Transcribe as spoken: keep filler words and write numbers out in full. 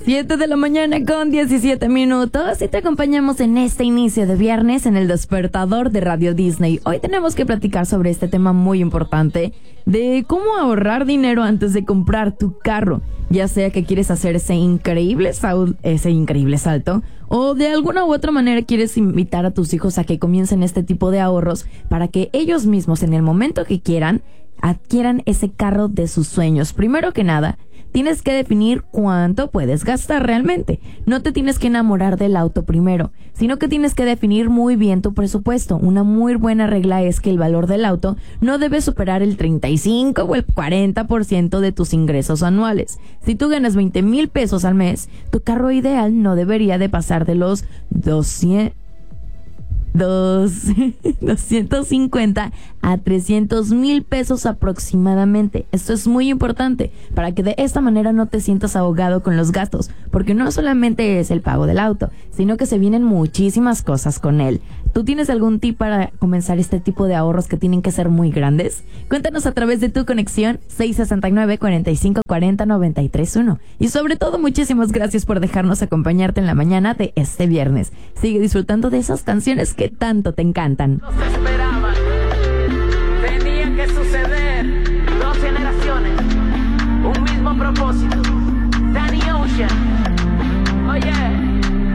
siete de la mañana con diecisiete minutos y te acompañamos en este inicio de viernes en el despertador de Radio Disney. Hoy tenemos que platicar sobre este tema muy importante de cómo ahorrar dinero antes de comprar tu carro, ya sea que quieres hacer ese increíble, sal- ese increíble salto o de alguna u otra manera quieres invitar a tus hijos a que comiencen este tipo de ahorros para que ellos mismos en el momento que quieran adquieran ese carro de sus sueños. Primero que nada, tienes que definir cuánto puedes gastar realmente. No te tienes que enamorar del auto primero, sino que tienes que definir muy bien tu presupuesto. Una muy buena regla es que el valor del auto no debe superar el treinta y cinco o el cuarenta por ciento de tus ingresos anuales. Si tú ganas veinte mil pesos al mes, tu carro ideal no debería de pasar de los doscientos... Dos, doscientos cincuenta a trescientos mil pesos aproximadamente. Esto es muy importante para que de esta manera no te sientas ahogado con los gastos, porque no solamente es el pago del auto, sino que se vienen muchísimas cosas con él. ¿Tú tienes algún tip para comenzar este tipo de ahorros que tienen que ser muy grandes? Cuéntanos a través de tu conexión seis sesenta y nueve, cuarenta y cinco cuarenta, noventa y tres uno. Y sobre todo, muchísimas gracias por dejarnos acompañarte en la mañana de este viernes. Sigue disfrutando de esas canciones que tanto te encantan. No se esperaban. Tenía que suceder. Dos generaciones, un mismo propósito.